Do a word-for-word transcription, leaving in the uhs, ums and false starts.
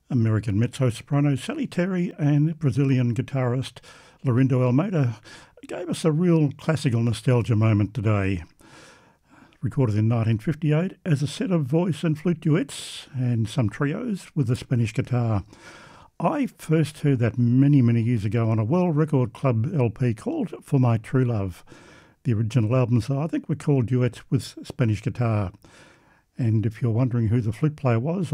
American mezzo-soprano Sally Terry and Brazilian guitarist Lorindo Almeida gave us a real classical nostalgia moment today. Recorded in nineteen fifty-eight as a set of voice and flute duets and some trios with the Spanish guitar. I first heard that many, many years ago on a World Record Club L P called For My True Love. The original albums, I think, were called Duets with Spanish Guitar. And if you're wondering who the flute player was,